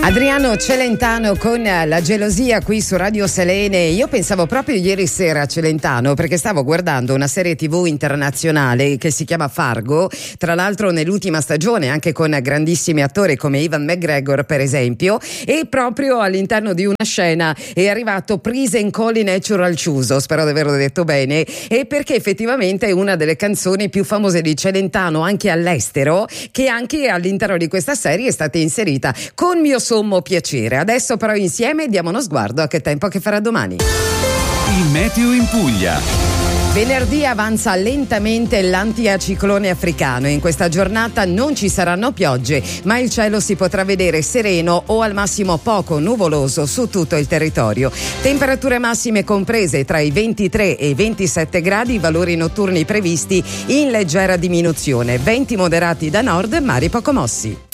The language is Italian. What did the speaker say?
Adriano Celentano con La gelosia qui su Radio Selene. Io pensavo proprio ieri sera a Celentano perché stavo guardando una serie TV internazionale che si chiama Fargo, tra l'altro nell'ultima stagione anche con grandissimi attori come Ewan McGregor per esempio, e proprio all'interno di una scena è arrivato Prison Calling Natural Chuso, spero di averlo detto bene, e perché effettivamente è una delle canzoni più famose di Celentano anche all'estero, che anche all'interno di questa serie è stata inserita con mio sommo piacere. Adesso però insieme diamo uno sguardo a che tempo che farà domani. Il meteo in Puglia. Venerdì avanza lentamente l'anticiclone africano e in questa giornata non ci saranno piogge, ma il cielo si potrà vedere sereno o al massimo poco nuvoloso su tutto il territorio. Temperature massime comprese tra i 23 e i 27 gradi, valori notturni previsti in leggera diminuzione, venti moderati da nord, mari poco mossi.